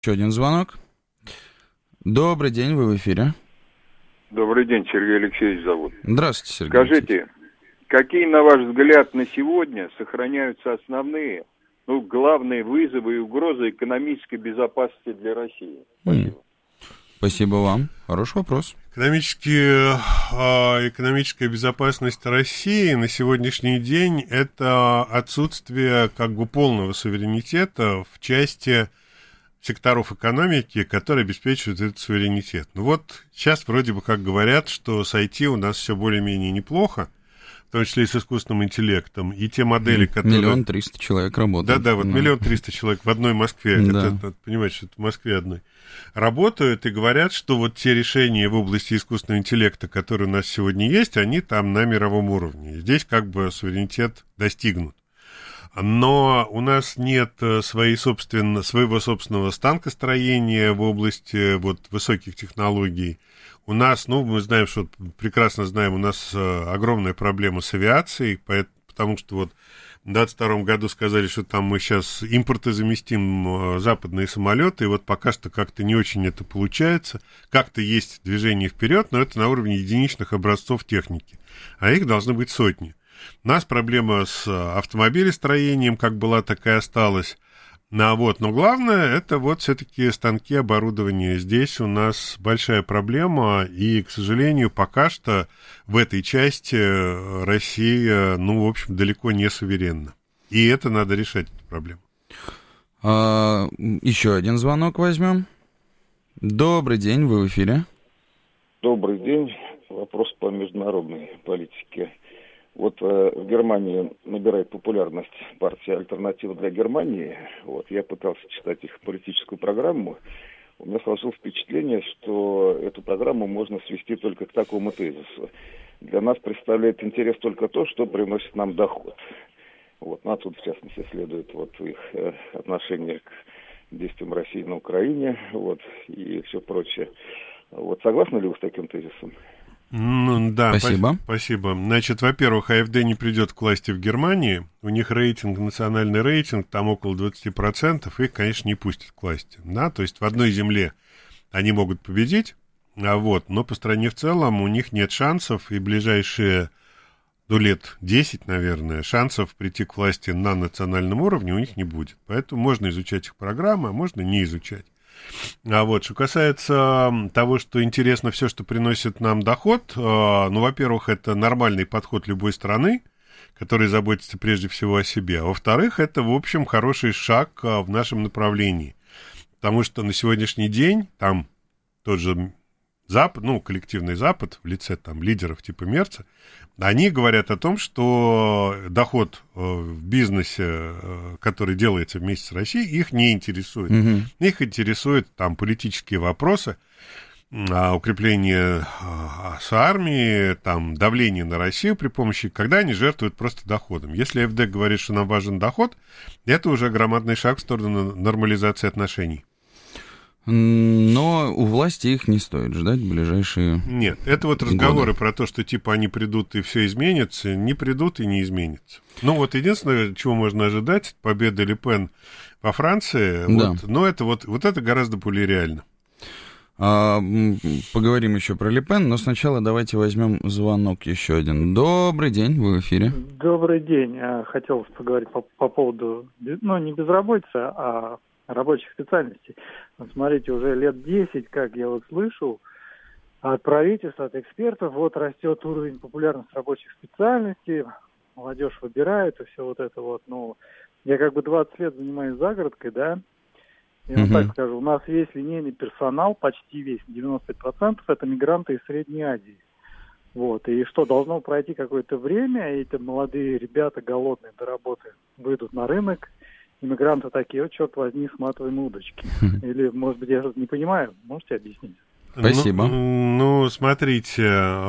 Еще один звонок. Добрый день, вы в эфире. Добрый день, Сергей Алексеевич зовут. Здравствуйте, Сергей Скажите, Алексеевич. какие, на ваш взгляд, на сегодня сохраняются основные, главные вызовы и угрозы экономической безопасности для России? Спасибо. Спасибо вам. Хороший вопрос. Экономическая безопасность России на сегодняшний день – это отсутствие полного суверенитета в части секторов экономики, которые обеспечивают этот суверенитет. Сейчас вроде бы как говорят, что с IT у нас все более-менее неплохо, в том числе и с искусственным интеллектом, и те модели, которые... 1 300 000 человек работают. Да, 1 300 000 человек в одной Москве, надо понимать, что это в Москве одной, работают и говорят, что те решения в области искусственного интеллекта, которые у нас сегодня есть, они там на мировом уровне. Здесь суверенитет достигнут. Но у нас нет своего собственного станкостроения в области высоких технологий. У нас, мы знаем, прекрасно знаем, у нас огромная проблема с авиацией, потому что в 2022 году сказали, что там мы сейчас импортозаместим западные самолеты, и пока что как-то не очень это получается. Как-то есть движение вперед, но это на уровне единичных образцов техники, а их должны быть сотни. У нас проблема с автомобилестроением, как была, так и осталась. Но главное, это все-таки станки, оборудование. Здесь у нас большая проблема, и, к сожалению, пока что в этой части Россия, далеко не суверенна. И это надо решать, эту проблему. Еще один звонок возьмем. Добрый день, вы в эфире. Добрый день. Вопрос по международной политике. В Германии набирает популярность партия «Альтернатива для Германии». Я пытался читать их политическую программу. У меня сложилось впечатление, что эту программу можно свести только к такому тезису. Для нас представляет интерес только то, что приносит нам доход. Тут, в частности, следует их отношение к действиям России на Украине, и все прочее. Согласны ли вы с таким тезисом? Да, спасибо. Спасибо. Во-первых, АфД не придет к власти в Германии. У них рейтинг, национальный рейтинг, там около 20%, их, конечно, не пустят к власти. То есть в одной земле они могут победить, но по стране в целом у них нет шансов, и ближайшие лет 10, наверное, шансов прийти к власти на национальном уровне у них не будет. Поэтому можно изучать их программы, а можно не изучать. Что касается того, что интересно все, что приносит нам доход, во-первых, это нормальный подход любой страны, который заботится прежде всего о себе, а во-вторых, это, в общем, хороший шаг в нашем направлении, потому что на сегодняшний день там тот же Запад, коллективный Запад в лице лидеров типа Мерца, они говорят о том, что доход в бизнесе, который делается вместе с Россией, их не интересует. Их интересуют политические вопросы, укрепление с армией, давление на Россию при помощи, когда они жертвуют просто доходом. Если АфД говорит, что нам важен доход, это уже громадный шаг в сторону нормализации отношений. Но у власти их не стоит ждать в ближайшие Нет, это разговоры про то, что они придут и все изменится, не придут и не изменится. Единственное, чего можно ожидать, победа Ле Пен во Франции, да. Но это это гораздо более реально. Поговорим еще про Ле Пен, но сначала давайте возьмем звонок еще один. Добрый день, вы в эфире. Добрый день. Хотелось поговорить по поводу, не безработицы, а рабочих специальностей. Смотрите, уже лет 10, как я слышу от правительства, от экспертов, растет уровень популярности рабочих специальностей, молодежь выбирает, и все это. Я 20 лет занимаюсь загородкой, да, и так скажу, у нас весь линейный персонал, почти весь, 95%, это мигранты из Средней Азии. И что, должно пройти какое-то время, и эти молодые ребята, голодные до работы, выйдут на рынок. Иммигранты такие, черт возьми, сматываем удочки. Или, может быть, я не понимаю, можете объяснить? Спасибо. Смотрите,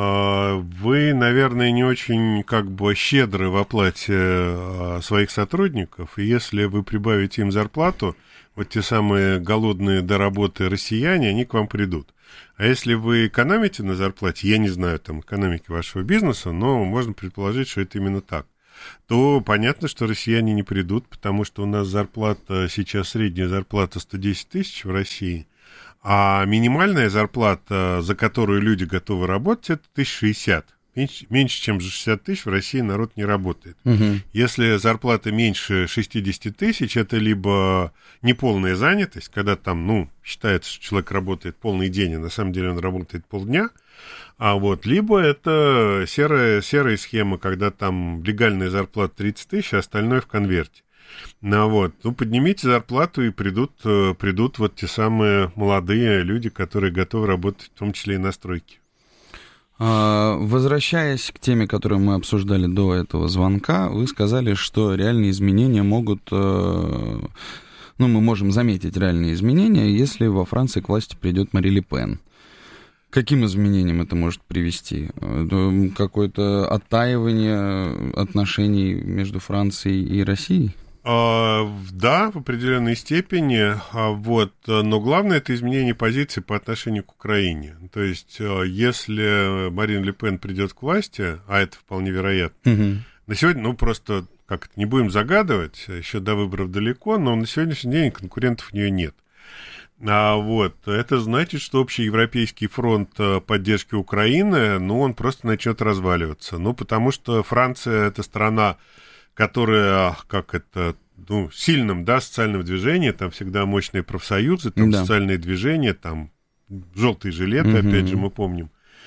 вы, наверное, не очень щедры в оплате своих сотрудников, и если вы прибавите им зарплату, те самые голодные до работы россияне, они к вам придут. А если вы экономите на зарплате, я не знаю экономики вашего бизнеса, но можно предположить, что это именно так. то понятно, что россияне не придут, потому что у нас зарплата, сейчас средняя зарплата 110 тысяч в России, а минимальная зарплата, за которую люди готовы работать, это 1060. Меньше, чем за 60 тысяч в России народ не работает. Если зарплата меньше 60 тысяч, это либо неполная занятость, когда там, считается, что человек работает полный день, а на самом деле он работает полдня, либо это серая схема, когда там легальная зарплата 30 тысяч, а остальное в конверте. Поднимите зарплату, и придут вот те самые молодые люди, которые готовы работать, в том числе и на стройке. Возвращаясь к теме, которую мы обсуждали до этого звонка, вы сказали, что реальные изменения могут... мы можем заметить реальные изменения, если во Франции к власти придет Мари Ле Пен. К каким изменениям это может привести? Какое-то оттаивание отношений между Францией и Россией? Да, в определенной степени, но главное это изменение позиции по отношению к Украине. То есть, если Марин Ле Пен придет к власти, а это вполне вероятно, на сегодня, просто не будем загадывать, еще до выборов далеко, но на сегодняшний день конкурентов у нее нет. Это значит, что общий европейский фронт поддержки Украины, он просто начнет разваливаться. Потому что Франция это страна, которая, сильным, социальным движением, там всегда мощные профсоюзы, там социальные движения, там желтые жилеты, опять же, мы помним.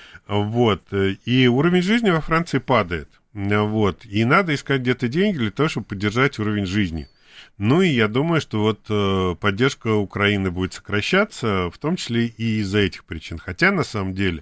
И уровень жизни во Франции падает. И надо искать где-то деньги для того, чтобы поддержать уровень жизни. И я думаю, что поддержка Украины будет сокращаться, в том числе и из-за этих причин. Хотя, на самом деле,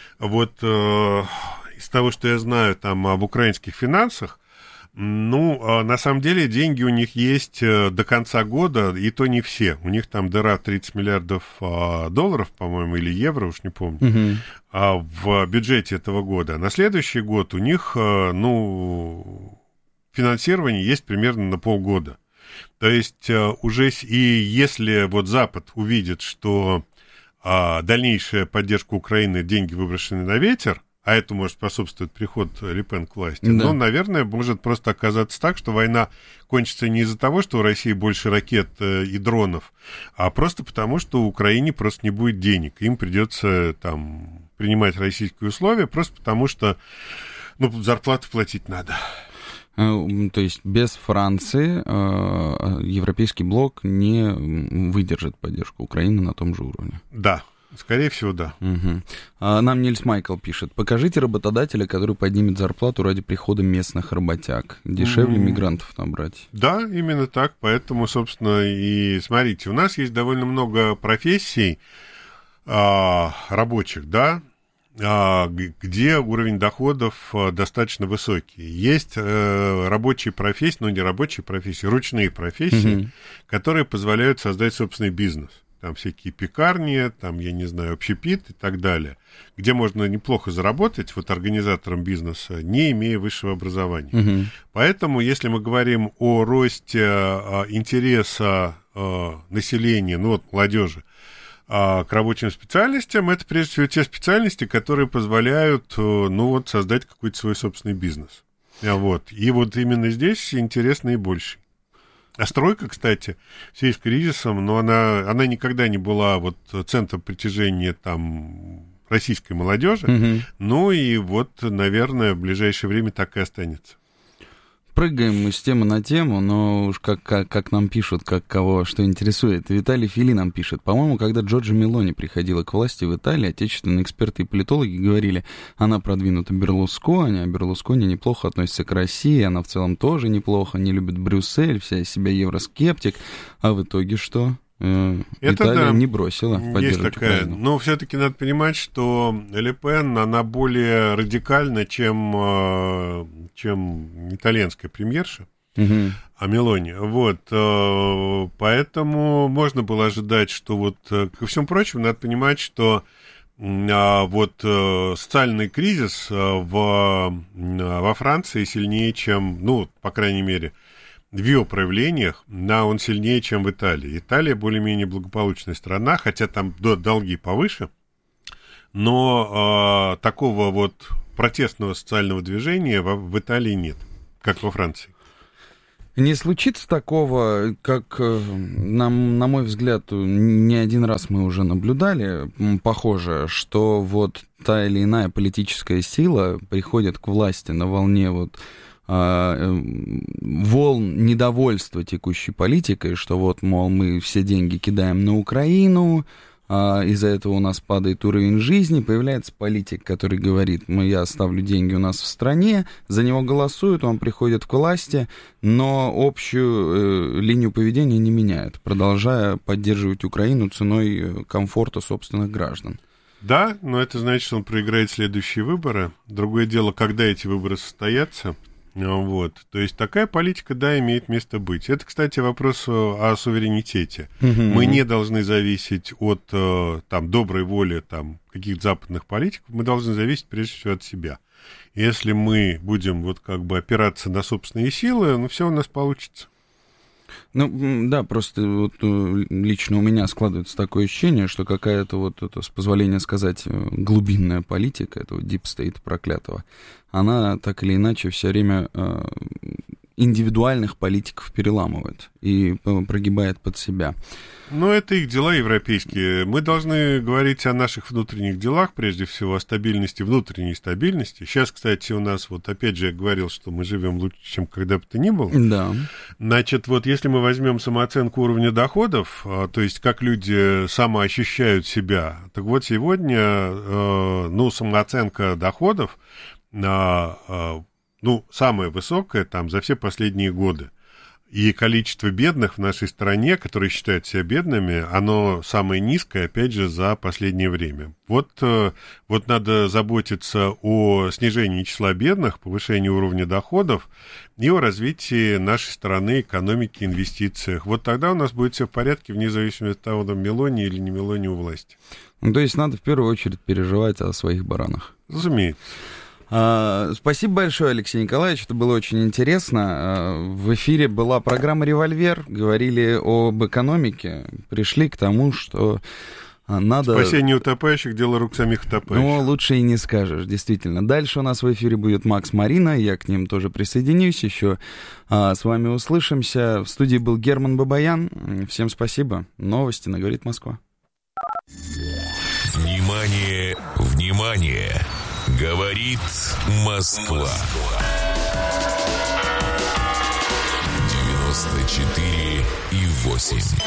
из того, что я знаю там об украинских финансах, на самом деле деньги у них есть до конца года, и то не все. У них там дыра 30 миллиардов долларов, по-моему, или евро, уж не помню, в бюджете этого года. На следующий год у них, финансирование есть примерно на полгода. То есть уже и если Запад увидит, что дальнейшая поддержка Украины, деньги выброшены на ветер, а это может способствовать приход Ле Пен к власти, наверное, может просто оказаться так, что война кончится не из-за того, что у России больше ракет и дронов, а просто потому, что у Украине просто не будет денег. Им придется принимать российские условия, просто потому что зарплату платить надо. То есть без Франции Европейский блок не выдержит поддержку Украины на том же уровне? Да. Скорее всего, да. Нам Нильс Майкл пишет: покажите работодателя, который поднимет зарплату ради прихода местных работяг. Дешевле мигрантов набрать. Да, именно так. Поэтому, собственно, и смотрите, у нас есть довольно много профессий рабочих, где уровень доходов достаточно высокий. Есть рабочие профессии, не рабочие профессии, ручные профессии, которые позволяют создать собственный бизнес. Там всякие пекарни, общепит и так далее, где можно неплохо заработать организатором бизнеса, не имея высшего образования. Поэтому, если мы говорим о росте интереса населения, молодежи, к рабочим специальностям, это прежде всего те специальности, которые позволяют создать какой-то свой собственный бизнес. И именно здесь интерес наибольший. А стройка, кстати, в связи с кризисом, она никогда не была центром притяжения российской молодежи. Наверное, в ближайшее время так и останется. Прыгаем мы с темы на тему, но уж как нам пишут, как кого что интересует. Виталий Фили нам пишет: по-моему, когда Джорджа Мелони приходила к власти в Италии, отечественные эксперты и политологи говорили, она продвинута Берлускони, а Берлускони неплохо относится к России, она в целом тоже неплохо, не любит Брюссель, вся из себя евроскептик. А в итоге что? Италия не бросила поддерживать Украину. Но все-таки надо понимать, что Ле Пен, она более радикальна, чем итальянская премьерша, а Мелони. Поэтому можно было ожидать, что ко всему прочему, надо понимать, что социальный кризис во Франции сильнее, чем, по крайней мере, в ее проявлениях, он сильнее, чем в Италии. Италия более-менее благополучная страна, хотя там долги повыше, но такого протестного социального движения в Италии нет. как во Франции? Не случится такого, как, на мой взгляд, не один раз мы уже наблюдали, похоже, что вот та или иная политическая сила приходит к власти на волне вот волн недовольства текущей политикой, что вот, мол, мы все деньги кидаем на Украину, из-за этого у нас падает уровень жизни, появляется политик, который говорит, я оставлю деньги у нас в стране, за него голосуют, он приходит к власти, но общую линию поведения не меняет, продолжая поддерживать Украину ценой комфорта собственных граждан. Да, но это значит, что он проиграет следующие выборы. Другое дело, когда эти выборы состоятся. Вот. То есть такая политика, да, имеет место быть. Это, кстати, вопрос о суверенитете. Мы не должны зависеть от там, доброй воли там, каких-то западных политиков, мы должны зависеть прежде всего от себя. Если мы будем вот как бы опираться на собственные силы, ну, все у нас получится. Ну, да, просто вот лично у меня складывается такое ощущение, что какая-то вот, это, с позволения сказать, глубинная политика этого deep state проклятого, она так или иначе все время индивидуальных политиков переламывает и прогибает под себя. Но это их дела европейские. Мы должны говорить о наших внутренних делах, прежде всего, о стабильности, внутренней стабильности. Сейчас, кстати, у нас, вот опять же, я говорил, что мы живем лучше, чем когда бы то ни было. Да. Значит, вот если мы возьмем самооценку уровня доходов, то есть как люди самоощущают себя, так вот сегодня, ну, самооценка доходов, ну, самая высокая там за все последние годы. И количество бедных в нашей стране, которые считают себя бедными, оно самое низкое, опять же, за последнее время. Вот надо заботиться о снижении числа бедных, повышении уровня доходов и о развитии нашей страны, экономики, инвестициях. Вот тогда у нас будет все в порядке, вне зависимости от того, там, Мелони или не Мелони у власти. Ну, то есть надо в первую очередь переживать о своих баранах. Разумеется. Спасибо большое, Алексей Николаевич, это было очень интересно. В эфире была программа «Револьвер», говорили об экономике, пришли к тому, что надо... Спасение утопающих — дело рук самих утопающих. Ну, лучше и не скажешь, действительно. Дальше у нас в эфире будет Макс Марина, я к ним тоже присоединюсь еще. С вами услышимся. В студии был Герман Бабаян. Всем спасибо. Новости на «Говорит Москва». Внимание, внимание! Говорит Москва. 94,8.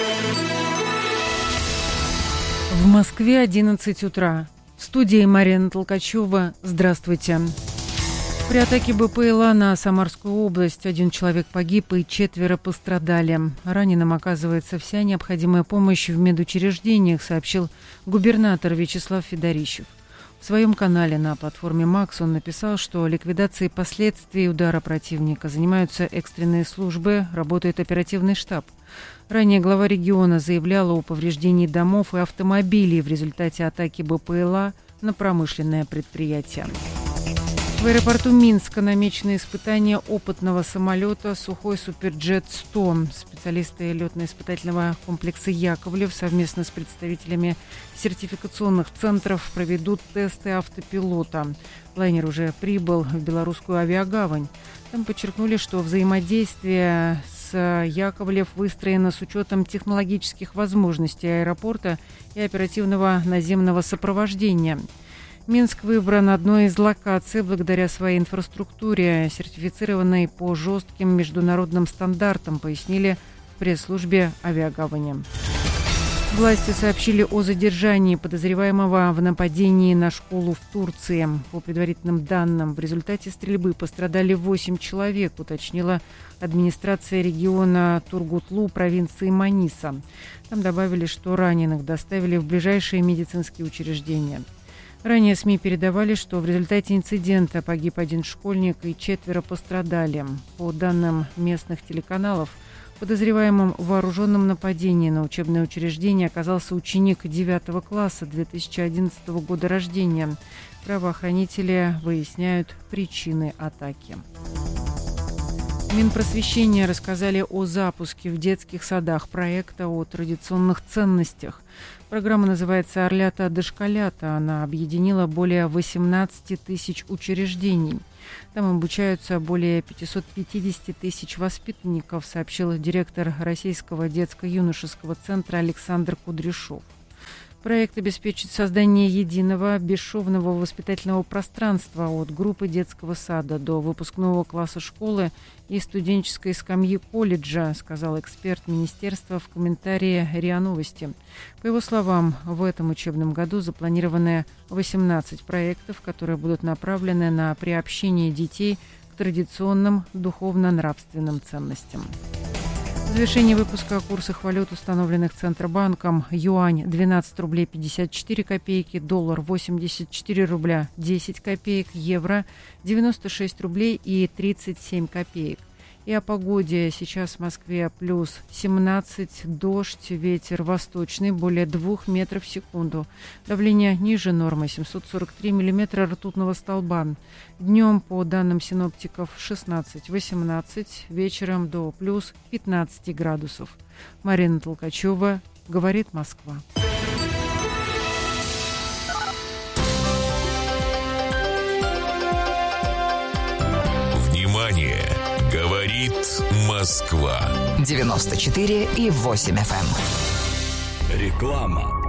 В Москве 11 утра. В студии Марина Толкачева. Здравствуйте. При атаке БПЛА на Самарскую область 1 человек погиб и 4 пострадали. Раненым оказывается вся необходимая помощь в медучреждениях, сообщил губернатор Вячеслав Федорищев. В своем канале на платформе «Макс» он написал, что ликвидацией последствий удара противника занимаются экстренные службы, работает оперативный штаб. Ранее глава региона заявляла о повреждении домов и автомобилей в результате атаки БПЛА на промышленное предприятие. В аэропорту Минска намечены испытания опытного самолета «Сухой Суперджет-100». Специалисты летно-испытательного комплекса «Яковлев» совместно с представителями сертификационных центров проведут тесты автопилота. Лайнер уже прибыл в белорусскую авиагавань. Там подчеркнули, что взаимодействие с «Яковлев» выстроено с учетом технологических возможностей аэропорта и оперативного наземного сопровождения. Минск выбран одной из локаций благодаря своей инфраструктуре, сертифицированной по жестким международным стандартам, пояснили в пресс-службе авиагавани. Власти сообщили о задержании подозреваемого в нападении на школу в Турции. По предварительным данным, в результате стрельбы пострадали 8 человек, уточнила администрация региона Тургутлу провинции Маниса. Там добавили, что раненых доставили в ближайшие медицинские учреждения. Ранее СМИ передавали, что в результате инцидента погиб 1 школьник и 4 пострадали. По данным местных телеканалов, подозреваемым в вооруженном нападении на учебное учреждение оказался ученик 9 класса 2011 года рождения. Правоохранители выясняют причины атаки. Минпросвещения рассказали о запуске в детских садах проекта о традиционных ценностях. Программа называется «Орлята дошколята». Она объединила более 18 тысяч учреждений. Там обучаются более 550 тысяч воспитанников, сообщил директор Российского детско-юношеского центра Александр Кудряшов. Проект обеспечит создание единого бесшовного воспитательного пространства от группы детского сада до выпускного класса школы и студенческой скамьи колледжа, сказал эксперт министерства в комментарии РИА Новости. По его словам, в этом учебном году запланированы 18 проектов, которые будут направлены на приобщение детей к традиционным духовно-нравственным ценностям. В завершении выпуска о курсах валют, установленных Центробанком. Юань 12 рублей 54 копейки, доллар 84 рубля 10 копеек, евро 96 рублей и 37 копеек. И о погоде. Сейчас в Москве плюс 17, дождь, ветер восточный, более 2 метров в секунду. Давление ниже нормы, 743 миллиметра ртутного столба. Днем, по данным синоптиков, 16-18, вечером до плюс 15 градусов. Марина Толкачева, говорит Москва. Внимание! Говорит Москва. 94,8 FM. Реклама.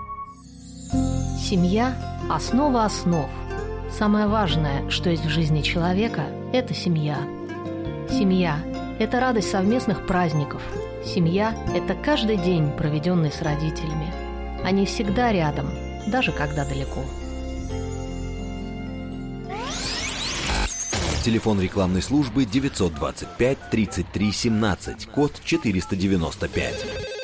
Семья – основа основ. Самое важное, что есть в жизни человека – это семья. Семья – это радость совместных праздников. Семья – это каждый день, проведенный с родителями. Они всегда рядом, даже когда далеко. Телефон рекламной службы 925 33 17, код 495.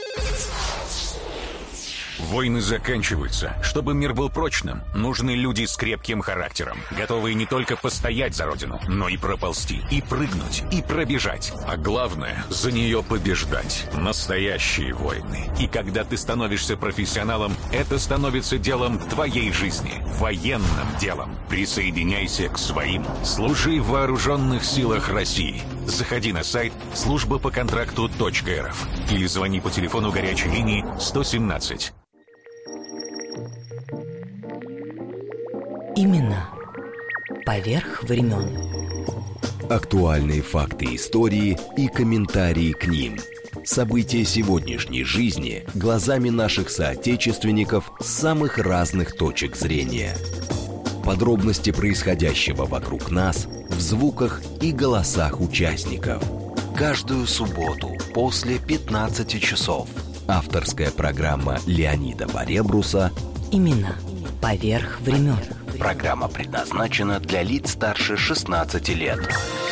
Войны заканчиваются. Чтобы мир был прочным, нужны люди с крепким характером, готовые не только постоять за родину, но и проползти, и прыгнуть, и пробежать. А главное, за нее побеждать. Настоящие войны. И когда ты становишься профессионалом, это становится делом твоей жизни. Военным делом. Присоединяйся к своим. Служи в вооруженных силах России. Заходи на сайт службапоконтракту.рф или звони по телефону горячей линии 117. Именно поверх времен. Актуальные факты истории и комментарии к ним. События сегодняшней жизни глазами наших соотечественников с самых разных точек зрения. Подробности происходящего вокруг нас в звуках и голосах участников. Каждую субботу после 15 часов. Авторская программа Леонида Баребруса Именно поверх времен. Программа предназначена для лиц старше 16 лет.